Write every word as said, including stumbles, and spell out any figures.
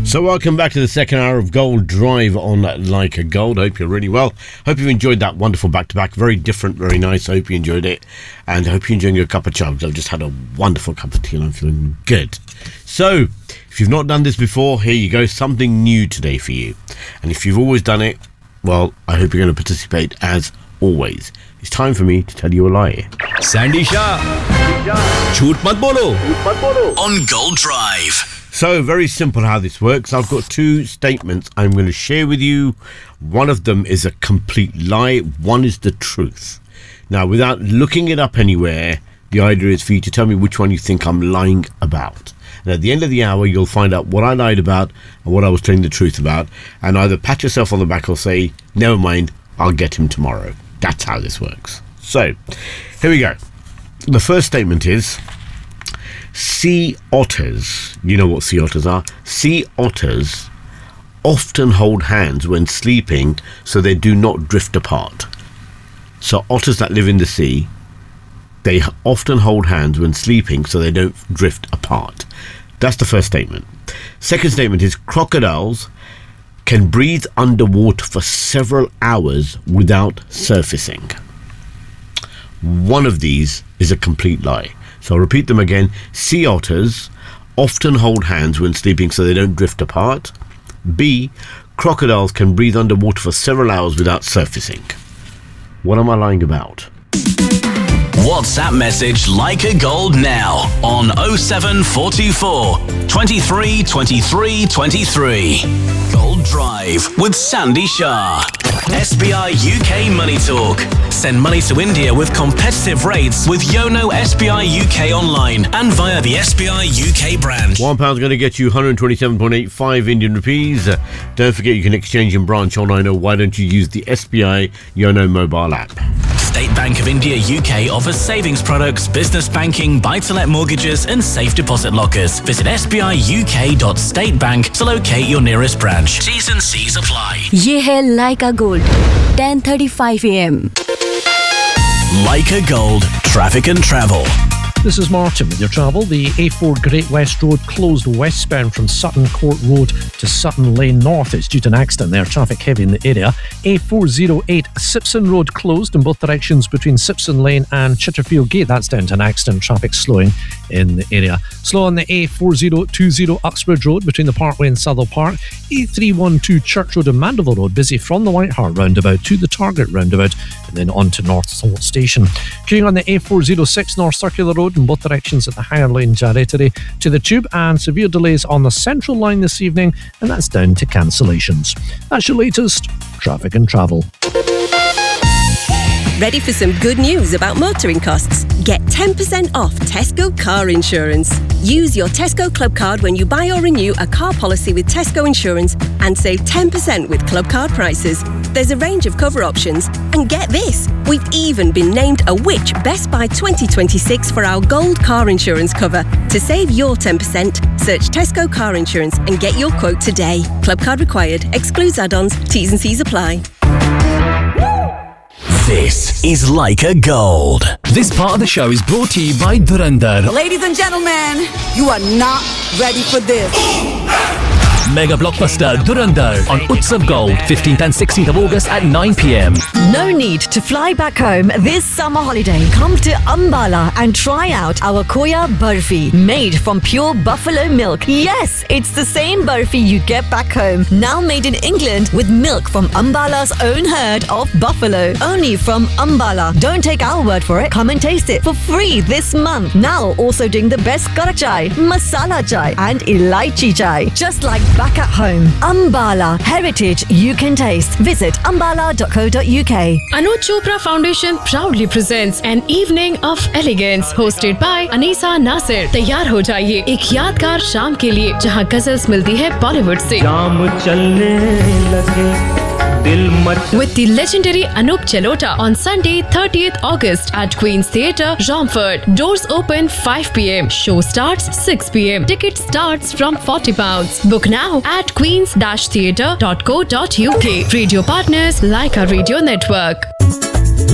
So welcome back to the second hour of Gold Drive on Like a Gold. Hope you're really well. Hope you've enjoyed that wonderful back-to-back. Very different, very nice. Hope you enjoyed it. And hope you're enjoying your cup of chubs. I've just had a wonderful cup of tea and I'm feeling good. So, if you've not done this before, here you go. Something new today for you. And if you've always done it, well, I hope you're going to participate as always. It's time for me to tell you a lie. Sandy Shah. Jhoot mat bolo. On Gold Drive. So, very simple how this works. I've got two statements I'm going to share with you. One of them is a complete lie. One is the truth. Now, without looking it up anywhere, the idea is for you to tell me which one you think I'm lying about. And at the end of the hour, you'll find out what I lied about and what I was telling the truth about. And either pat yourself on the back or say, never mind, I'll get him tomorrow. That's how this works. So, here we go. The first statement is, sea otters, you know what sea otters are? Sea otters often hold hands when sleeping so they do not drift apart. So otters that live in the sea, they often hold hands when sleeping so they don't drift apart. That's the first statement. Second statement is, crocodiles can breathe underwater for several hours without surfacing. One of these is a complete lie. So I'll repeat them again. Sea otters often hold hands when sleeping so they don't drift apart. B, crocodiles can breathe underwater for several hours without surfacing. What am I lying about? WhatsApp message Like a Gold now on oh seven four two four, twenty-three, twenty-three, twenty-three. Gold Drive with Sandy Shah. S B I U K Money Talk. Send money to India with competitive rates with Yono S B I U K online and via the S B I U K brand. One pound's going to get you one hundred twenty-seven point eight five Indian rupees. Uh, don't forget you can exchange in branch online, or why don't you use the S B I Yono mobile app? State Bank of India U K offers savings products, business banking, buy-to-let mortgages and safe deposit lockers. Visit s b i u k dot state bank to locate your nearest branch. T's and C's apply. ये है Like a Gold, ten thirty-five a m Like a Gold, traffic and travel. This is Martin with your travel. The A four Great West Road closed westbound from Sutton Court Road to Sutton Lane North. It's due to an accident there, traffic heavy in the area. A four oh eight Sipson Road closed in both directions between Sipson Lane and Chitterfield Gate. That's down to an accident, traffic slowing in the area. Slow on the A four oh two oh Uxbridge Road between the Parkway and Southall Park. A three twelve Church Road and Mandeville Road busy from the White Hart roundabout to the Target roundabout and then on to North Salt Station. Queuing on the A four oh six North Circular Road in both directions at the Higher Lane Jarrettery to the Tube, and severe delays on the Central Line this evening, and that's down to cancellations. That's your latest traffic and travel. Ready for some good news about motoring costs? Get ten percent off Tesco car insurance. Use your Tesco Club card when you buy or renew a car policy with Tesco Insurance and save ten percent with Club card prices. There's a range of cover options, and get this, we've even been named a Which Best Buy twenty twenty-six for our gold car insurance cover. To save your ten percent, search Tesco car insurance and get your quote today. Club card required, excludes add-ons, T's and C's apply. This is Like a Gold. This part of the show is brought to you by Dhurandhar. Ladies and gentlemen, you are not ready for this. Mega blockbuster Dhurandhar on Utsav Gold, fifteenth and sixteenth of August at nine p m. No need to fly back home this summer holiday. Come to Ambala and try out our Khoya Barfi, made from pure buffalo milk. Yes, it's the same barfi you get back home, now made in England with milk from Ambala's own herd of buffalo. Only from Ambala. Don't take our word for it. Come and taste it for free this month. Now also doing the best kara chai, masala chai and elaichi chai. Just like back at home. Ambala, heritage you can taste. Visit ambala dot co dot u k. Anuj Chopra Foundation proudly presents an evening of elegance hosted by Anisa Nasir. तैयार हो जाइए एक यादगार शाम के लिए जहां गजल्स मिलती है बॉलीवुड से। With the legendary Anup Jalota on Sunday, thirtieth August at Queen's Theatre, Romford. Doors open five p m. Show starts six p m. Ticket starts from forty pounds. Book now at queens dash theatre dot co dot u k. Radio partners like our radio network.